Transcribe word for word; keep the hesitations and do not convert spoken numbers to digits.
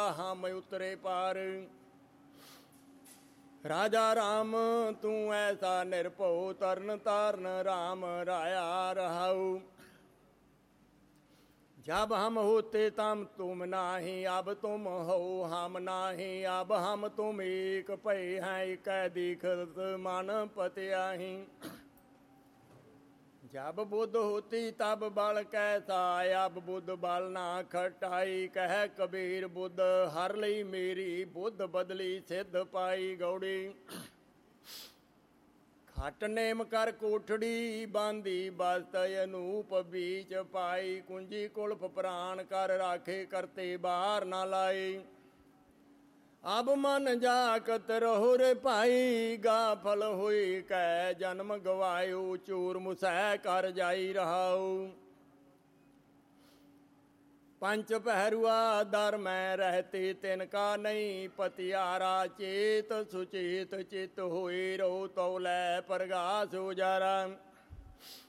हम उतरे पार। राजा राम तू ऐसा निरभो तरन तारन राम राया रहाऊ। जब हम होते तम तुम नाही अब तुम हो हम नाही। अब हम तुम एक भय हैं एक दीखत मन पत्याही। जब बुद्ध होती तब बल कैसा अब बुद्ध बल ना खटाई। कह कबीर बुद्ध हर लई मेरी बुद्ध बदली सिद्ध पाई गौड़ी। खट नेम कर कोठड़ी बांधी बस्त अनूप बीच पाई। कुंजी कुल्फ प्राण कर राखे करते बाहर ना लाए। अब मन जाकत रहो रे भाई गाफल हुई कै जन्म गवायो। चूर मुसह कर जाई रहाऊ। पंच पहरुआ दर में रहते तिनका नहीं पतियारा। चेत सुचेत चित होए रो तौलै प्रगास उजारा।